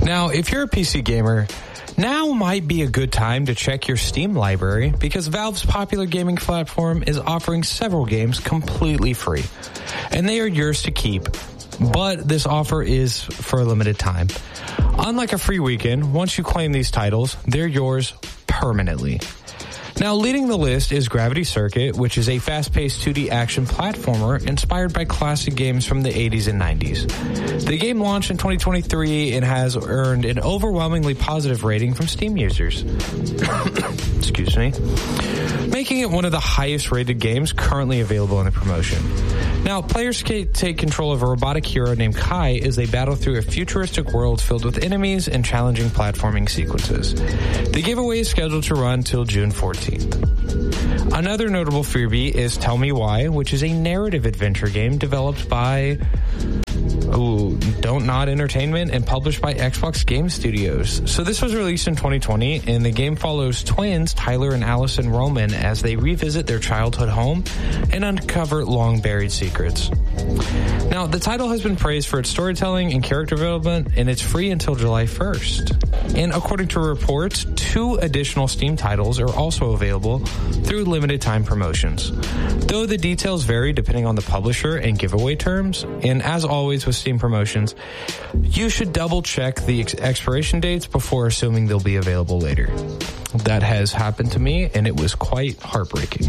Now, if you're a PC gamer, now might be a good time to check your Steam library because Valve's popular gaming platform is offering several games completely free. And they are yours to keep, but this offer is for a limited time. Unlike a free weekend, once you claim these titles, they're yours permanently. Now, leading the list is Gravity Circuit, which is a fast-paced 2D action platformer inspired by classic games from the 80s and 90s. The game launched in 2023 and has earned an overwhelmingly positive rating from Steam users. Excuse me. Making it one of the highest-rated games currently available in the promotion. Now, players can take control of a robotic hero named Kai as they battle through a futuristic world filled with enemies and challenging platforming sequences. The giveaway is scheduled to run till June 14th. Another notable freebie is Tell Me Why, which is a narrative adventure game developed by Don't Nod Entertainment and published by Xbox Game Studios. So this was released in 2020, and the game follows twins Tyler and Allison Roman as they revisit their childhood home and uncover long-buried secrets. Now, the title has been praised for its storytelling and character development, and it's free until July 1st. And according to reports, 2 additional Steam titles are also available through limited time promotions. Though the details vary depending on the publisher and giveaway terms, and as always with Steam promotions, you should double check the expiration dates before assuming they'll be available later. That has happened to me, and it was quite heartbreaking.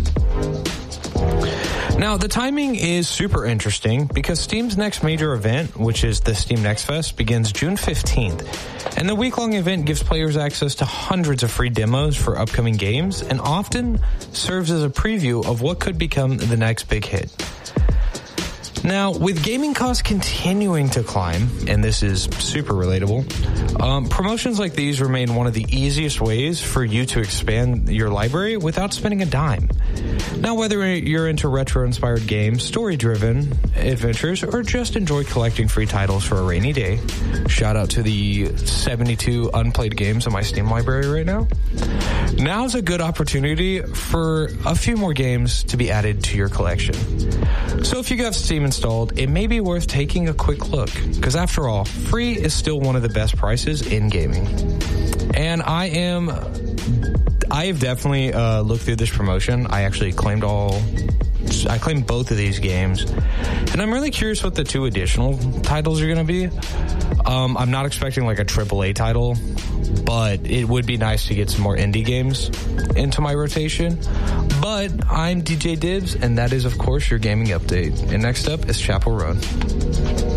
Now, the timing is super interesting because Steam's next major event, which is the Steam Next Fest, begins June 15th. And the week-long event gives players access to hundreds of free demos for upcoming games and often serves as a preview of what could become the next big hit. Now, with gaming costs continuing to climb, and this is super relatable, promotions like these remain one of the easiest ways for you to expand your library without spending a dime. Now, whether you're into retro-inspired games, story-driven adventures, or just enjoy collecting free titles for a rainy day, shout out to the 72 unplayed games in my Steam library right now, now's a good opportunity for a few more games to be added to your collection. So if you got Steam installed, it may be worth taking a quick look, because after all, free is still one of the best prices in gaming. And I have definitely looked through this promotion. I actually claimed both of these games, and I'm really curious what the 2 additional titles are going to be. I'm not expecting like a AAA title, but it would be nice to get some more indie games into my rotation. But I'm DJ Dibs, and that is, of course, your gaming update. And next up is Chapel Roan.